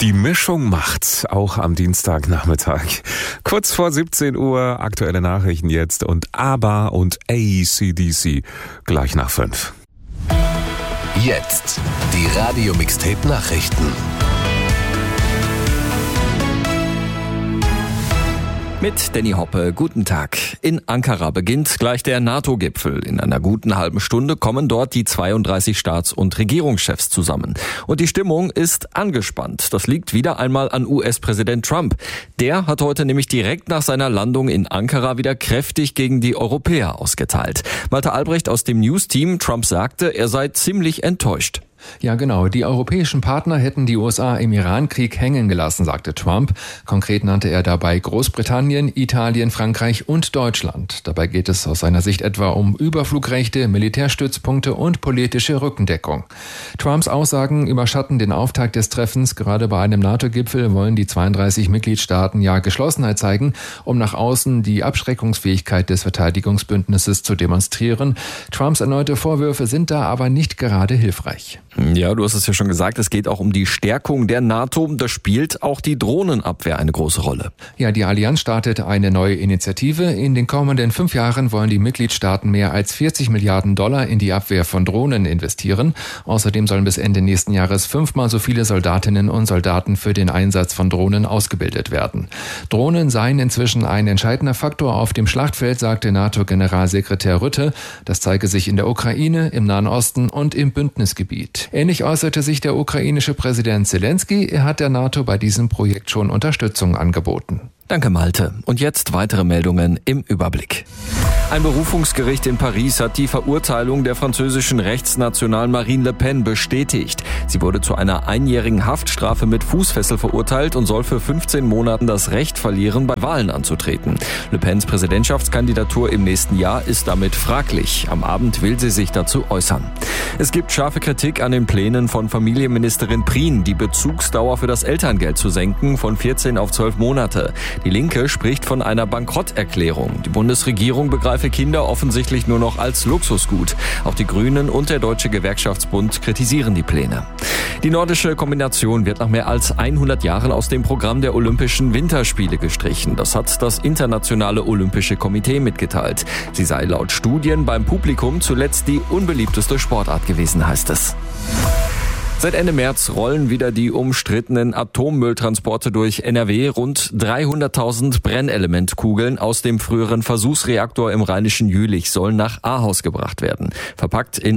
Die Mischung macht's, auch am Dienstagnachmittag. Kurz vor 17 Uhr, aktuelle Nachrichten jetzt und ABBA und AC/DC gleich nach 5. Jetzt die Radio-Mixtape-Nachrichten. Mit Danny Hoppe, guten Tag. In Ankara beginnt gleich der NATO-Gipfel. In einer guten halben Stunde kommen dort die 32 Staats- und Regierungschefs zusammen. Und die Stimmung ist angespannt. Das liegt wieder einmal an US-Präsident Trump. Der hat heute nämlich direkt nach seiner Landung in Ankara wieder kräftig gegen die Europäer ausgeteilt. Malte Albrecht aus dem News-Team, Trump sagte, er sei ziemlich enttäuscht. Ja, genau. Die europäischen Partner hätten die USA im Iran-Krieg hängen gelassen, sagte Trump. Konkret nannte er dabei Großbritannien, Italien, Frankreich und Deutschland. Dabei geht es aus seiner Sicht etwa um Überflugrechte, Militärstützpunkte und politische Rückendeckung. Trumps Aussagen überschatten den Auftakt des Treffens. Gerade bei einem NATO-Gipfel wollen die 32 Mitgliedstaaten ja Geschlossenheit zeigen, um nach außen die Abschreckungsfähigkeit des Verteidigungsbündnisses zu demonstrieren. Trumps erneute Vorwürfe sind da aber nicht gerade hilfreich. Ja, du hast es ja schon gesagt, es geht auch um die Stärkung der NATO. Da spielt auch die Drohnenabwehr eine große Rolle. Ja, die Allianz startet eine neue Initiative. In den kommenden 5 Jahren wollen die Mitgliedstaaten mehr als 40 Milliarden Dollar in die Abwehr von Drohnen investieren. Außerdem sollen bis Ende nächsten Jahres 5-mal so viele Soldatinnen und Soldaten für den Einsatz von Drohnen ausgebildet werden. Drohnen seien inzwischen ein entscheidender Faktor auf dem Schlachtfeld, sagte NATO-Generalsekretär Rutte. Das zeige sich in der Ukraine, im Nahen Osten und im Bündnisgebiet. Ähnlich äußerte sich der ukrainische Präsident Zelensky. Er hat der NATO bei diesem Projekt schon Unterstützung angeboten. Danke, Malte. Und jetzt weitere Meldungen im Überblick. Ein Berufungsgericht in Paris hat die Verurteilung der französischen Rechtsnationalen Marine Le Pen bestätigt. Sie wurde zu einer 1-jährigen Haftstrafe mit Fußfessel verurteilt und soll für 15 Monaten das Recht verlieren, bei Wahlen anzutreten. Le Pens Präsidentschaftskandidatur im nächsten Jahr ist damit fraglich. Am Abend will sie sich dazu äußern. Es gibt scharfe Kritik an den Plänen von Familienministerin Prien, die Bezugsdauer für das Elterngeld zu senken von 14 auf 12 Monate. Die Linke spricht von einer Bankrotterklärung. Die Bundesregierung begreife Kinder offensichtlich nur noch als Luxusgut. Auch die Grünen und der Deutsche Gewerkschaftsbund kritisieren die Pläne. Die nordische Kombination wird nach mehr als 100 Jahren aus dem Programm der Olympischen Winterspiele gestrichen. Das hat das Internationale Olympische Komitee mitgeteilt. Sie sei laut Studien beim Publikum zuletzt die unbeliebteste Sportart gewesen, heißt es. Seit Ende März rollen wieder die umstrittenen Atommülltransporte durch NRW. Rund 300.000 Brennelementkugeln aus dem früheren Versuchsreaktor im rheinischen Jülich sollen nach Ahaus gebracht werden. Verpackt in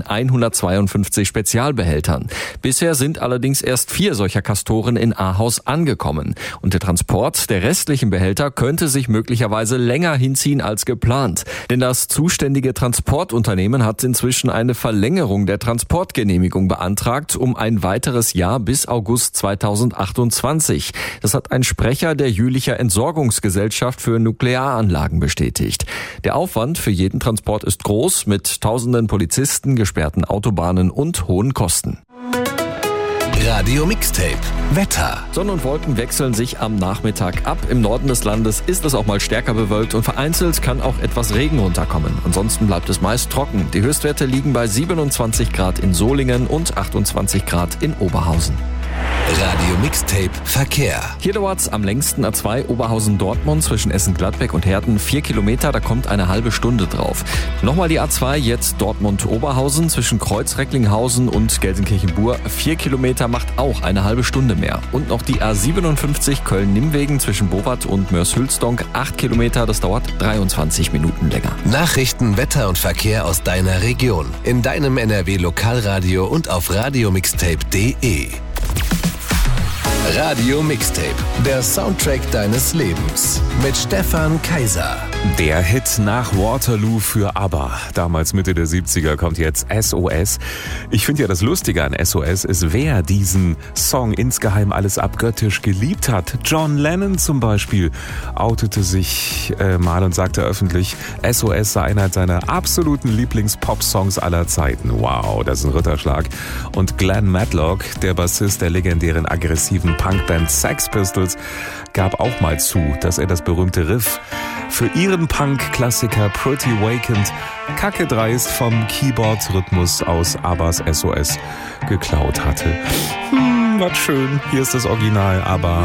152 Spezialbehältern. Bisher sind allerdings erst 4 solcher Castoren in Ahaus angekommen. Und der Transport der restlichen Behälter könnte sich möglicherweise länger hinziehen als geplant. Denn das zuständige Transportunternehmen hat inzwischen eine Verlängerung der Transportgenehmigung beantragt, um ein weiteres Jahr bis August 2028. Das hat ein Sprecher der Jülicher Entsorgungsgesellschaft für Nuklearanlagen bestätigt. Der Aufwand für jeden Transport ist groß, mit tausenden Polizisten, gesperrten Autobahnen und hohen Kosten. Radio Mixtape Wetter. Sonne und Wolken wechseln sich am Nachmittag ab. Im Norden des Landes ist es auch mal stärker bewölkt und vereinzelt kann auch etwas Regen runterkommen. Ansonsten bleibt es meist trocken. Die Höchstwerte liegen bei 27 Grad in Solingen und 28 Grad in Oberhausen. Radio Mixtape Verkehr. Hier dauert's am längsten A2 Oberhausen-Dortmund zwischen Essen-Gladbeck und Herten 4 Kilometer, da kommt eine halbe Stunde drauf. Nochmal die A2 jetzt Dortmund-Oberhausen zwischen Kreuz-Recklinghausen und Gelsenkirchen-Bur 4 Kilometer macht auch eine halbe Stunde mehr. Und noch die A57 Köln-Nimmwegen zwischen Bowat und Mörs-Hülsdonk 8 Kilometer, das dauert 23 Minuten länger. Nachrichten, Wetter und Verkehr aus deiner Region. In deinem NRW-Lokalradio und auf radiomixtape.de. Radio Mixtape, der Soundtrack deines Lebens mit Stefan Kaiser. Der Hit nach Waterloo für ABBA. Damals Mitte der 70er kommt jetzt SOS. Ich finde ja, das Lustige an SOS ist, wer diesen Song insgeheim alles abgöttisch geliebt hat. John Lennon zum Beispiel outete sich mal und sagte öffentlich, SOS sei einer seiner absoluten Lieblings-Pop-Songs aller Zeiten. Wow, das ist ein Ritterschlag. Und Glenn Matlock, der Bassist der legendären aggressiven Punkband Sex Pistols, gab auch mal zu, dass er das berühmte Riff für ihren Punk-Klassiker Pretty Vacant kackedreist vom Keyboard-Rhythmus aus ABBAs SOS geklaut hatte. Heimat schön. Hier ist das Original, aber